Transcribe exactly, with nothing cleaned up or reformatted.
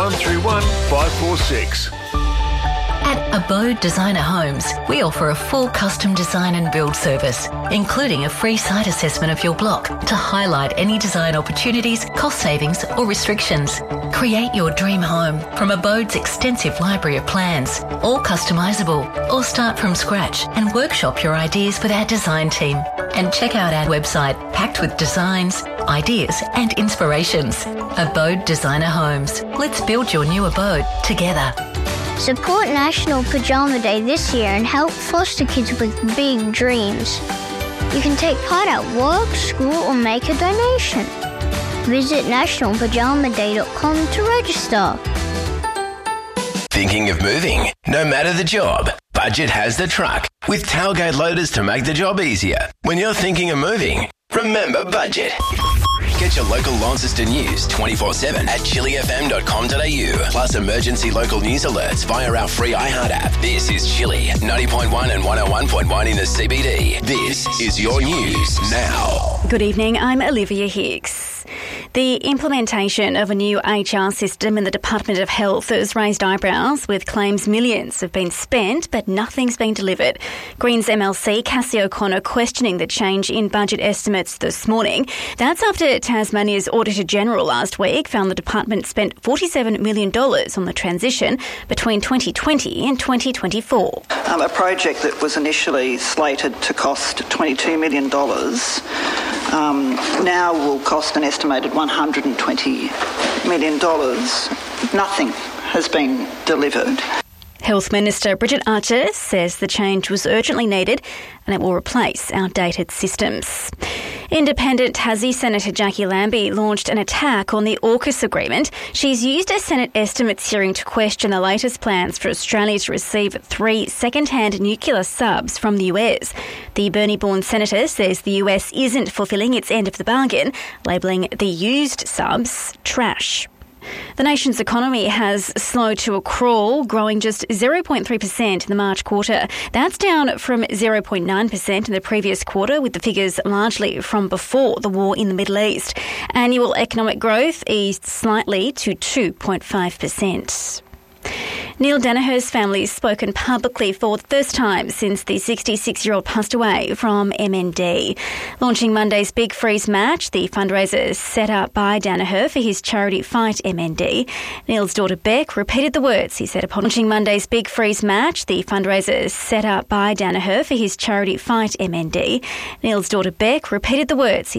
one three one, five four six. At Abode Designer Homes, we offer a full custom design and build service, including a free site assessment of your block to highlight any design opportunities, cost savings or restrictions. Create your dream home from Abode's extensive library of plans, all customisable, or start from scratch and workshop your ideas with our design team. And check out our website packed with designs, ideas and inspirations. Abode Designer Homes. Let's build your new abode together. Support National Pajama Day this year and help foster kids with big dreams. You can take part at work, school or make a donation. Visit national pajama day dot com to register. Thinking of moving? No matter the job, Budget has the truck with tailgate loaders to make the job easier. When you're thinking of moving, remember Budget. Get your local Launceston news twenty-four seven at chili f m dot com dot a u, plus emergency local news alerts via our free iHeart app. This is Chili, ninety point one and one oh one point one in the C B D. This is your news now. Good evening, I'm Olivia Hicks. The implementation of a new H R system in the Department of Health has raised eyebrows, with claims millions have been spent but nothing's been delivered. Greens M L C Cassie O'Connor questioning the change in budget estimates this morning. That's after Tasmania's Auditor-General last week found the department spent forty-seven million dollars on the transition between twenty twenty and twenty twenty-four. Um, a project that was initially slated to cost twenty-two million dollars um, now will cost an estimated one hundred twenty million dollars. Nothing has been delivered. Health Minister Bridget Archer says the change was urgently needed and it will replace outdated systems. Independent Tassie Senator Jackie Lambie launched an attack on the AUKUS agreement. She's used a Senate estimates hearing to question the latest plans for Australia to receive three second-hand nuclear subs from the U S. The Burnie-born senator says the U S isn't fulfilling its end of the bargain, labelling the used subs trash. The nation's economy has slowed to a crawl, growing just zero point three percent in the March quarter. That's down from zero point nine percent in the previous quarter, with the figures largely from before the war in the Middle East. Annual economic growth eased slightly to two point five percent. Neil Danaher's family has spoken publicly for the first time since the sixty-six-year-old passed away from M N D. Launching Monday's Big Freeze match, the fundraiser set up by Danaher for his charity Fight M N D. Neil's daughter Beck repeated the words he said upon launching Monday's Big Freeze match, the fundraiser set up by Danaher for his charity Fight M N D. Neil's daughter Beck repeated the words he